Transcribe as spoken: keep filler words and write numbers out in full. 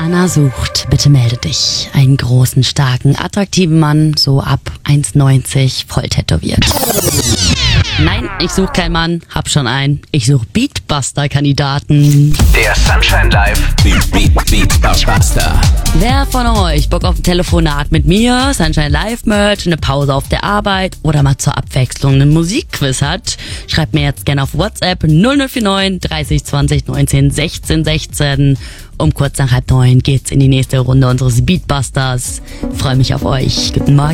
Anna sucht, bitte melde dich. Einen großen, starken, attraktiven Mann, so ab eins neunzig, voll tätowiert. Nein, ich suche keinen Mann, hab schon einen. Ich suche Beatbuster-Kandidaten. Der Sunshine Live Beat, Beat, Beatbuster. Wer von euch Bock auf ein Telefonat mit mir, Sunshine Live Merch, eine Pause auf der Arbeit oder mal zur Abwechslung einen Musikquiz hat, schreibt mir jetzt gerne auf WhatsApp null null vier neun dreißig zwanzig neunzehn sechzehn sechzehn. Um kurz nach halb neun geht's in die nächste Runde unseres Beatbusters. Freue mich auf euch. Guten Morgen.